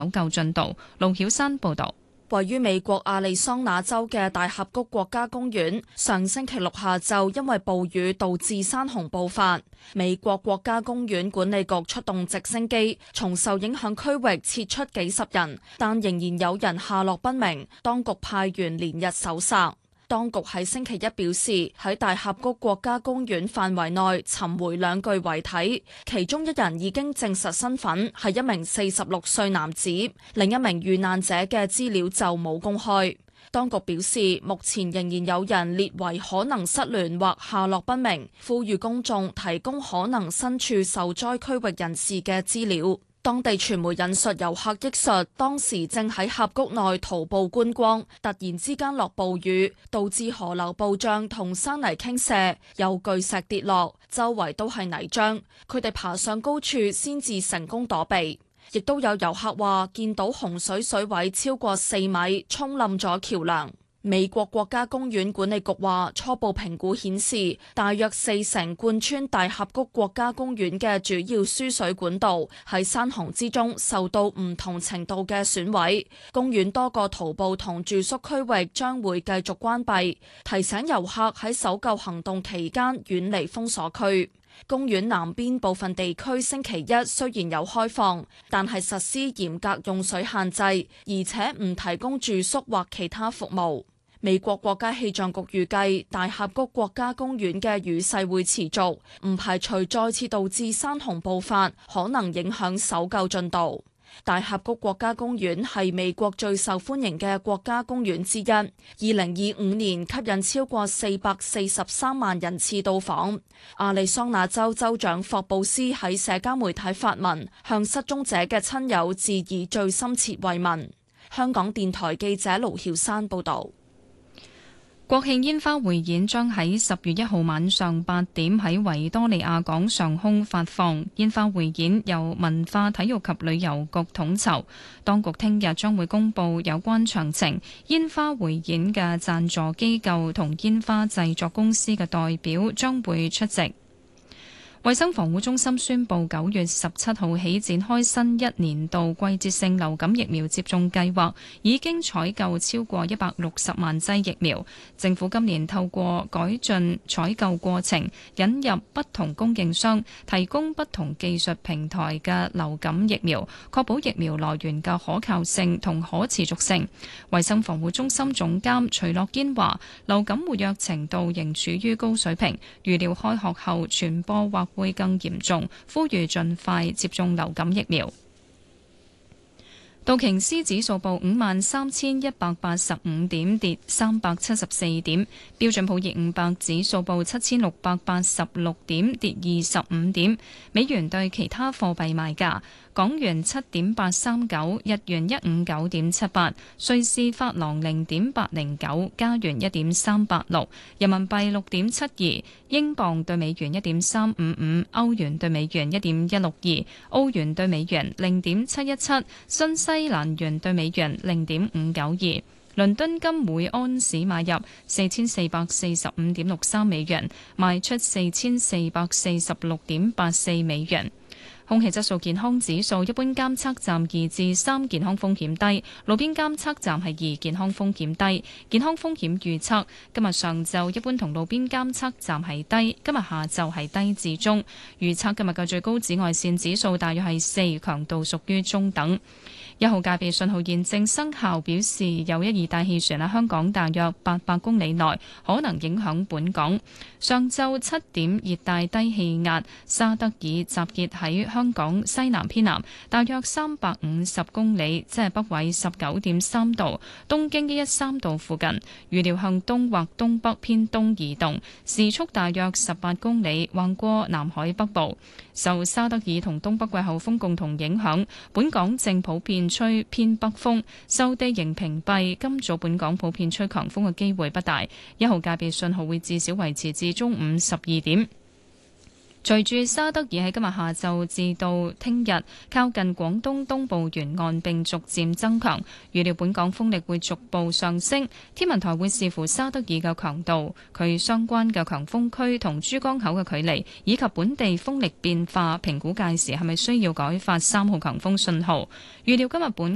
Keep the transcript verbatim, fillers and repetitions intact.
救進度。盧曉山報導。 位於美國亞利桑那州嘅大峽谷國家公園，上星期六下晝因為暴雨導致山洪暴發。美國國家公園管理局出動直升機，從受影響區域撤出幾十人，但仍然有人下落不明。當局派員連日搜索。當局喺星期一表示，喺大峽谷國家公園範圍內尋回兩具遺體，其中一人已經證實身份係一名四十六歲男子，另一名遇難者嘅資料就冇公開。當局表示，目前仍然有人列為可能失聯或下落不明，呼籲公眾提供可能身處受災區域人士嘅資料。當地傳媒引述遊客憶述，當時正喺峽谷內徒步觀光，突然之間落暴雨，導致河流暴漲同山泥傾瀉，有巨石跌落，周圍都係泥漿。佢哋爬上高處先至成功躲避。亦都有遊客話見到洪水水位超過四米，沖冧咗橋樑。美國國家公園管理局話，初步評估顯示，大約四成貫穿大峽谷國家公園嘅主要輸水管道喺山洪之中受到唔同程度嘅損毀。公園多個徒步同住宿區域將會繼續關閉，提醒遊客喺搜救行動期間遠離封鎖區。公園南邊部分地區星期一雖然有開放，但係實施嚴格用水限制，而且唔提供住宿或其他服務。美國國家氣象局預計大峽谷國家公園嘅雨勢會持續，唔排除再次導致山洪暴發，可能影響搜救進度。大峽谷國家公園係美國最受歡迎嘅國家公園之一，二零二五年吸引超過四百四十三萬人次到訪。亞利桑那州州長霍布斯喺社交媒體發文，向失蹤者嘅親友致以最深切慰問。香港電台記者盧曉山報導。 國慶煙花匯演將喺十月一號晚上八點喺維多利亞港上空發放。煙花匯演由文化體育及旅遊局統籌，當局聽日將會公布有關詳情。煙花匯演嘅贊助機構同煙花製作公司嘅代表將會出席。衛生防護中心宣布，九月十七號起展開新一年度季節性流感疫苗接種計劃，已經採購超過一百六十萬劑疫苗。政府今年透過改進採購過程，引入不同供應商，提供不同技術平台嘅流感疫苗，確保疫苗來源嘅可靠性同可持續性。衛生防護中心總監徐樂堅話，流感活躍程度仍處於高水平，預料開學後傳播或會更嚴重，呼籲盡快接種流感疫苗。道瓊斯指數報五萬三千一百八十五點，跌三百七十四點。標準普爾五百指數報七千六百八十六點，跌二十五點。美元對其他貨幣賣價：港元七點八三九，日元一五九點七八，瑞士法郎零點八零九，加元一點三八六，人民幣六點七二，英鎊對美元一點三五五，歐元對美元一點一六二，澳元對美元零點七一七，新西蘭元對美元零點五九二。倫敦金每安士買入四千四百四十五點六三美元，賣出四千四百四十六點八四美元。空氣質素健康指數，一般監測站二至三，健康風險低；路邊監測站係二，健康風險低。健康風險預測今日上晝一般同路邊監測站係低，今日下晝係低至中。預測今日嘅最高紫外線指數大約係四，強度屬於中等。一號戒備信號現正生效，表示有一熱帶氣旋喺香港大約八百公里內可能影響本港。上晝七點，熱帶低氣壓沙德爾集結喺香港西南偏南大約三百五十公里，即係北緯十九點三度、東經一一三度附近，預料向東或東北偏東移動，時速大約十八公里，橫過南海北部。受沙德爾同東北季候風共同影響，本港正普遍吹偏北風，受地形屏蔽，今早本港普遍吹強風嘅機會不大。一號戒備信號會至少維持至中午十二點。隨住沙德爾喺今日下晝至到聽日靠近廣東東部沿岸並逐漸增強，預料本港風力會逐步上升。天文台會視乎沙德爾嘅強度、佢相關嘅強風區同珠江口嘅距離，以及本地風力變化，評估屆時係咪需要改發三號強風信號。預料今日本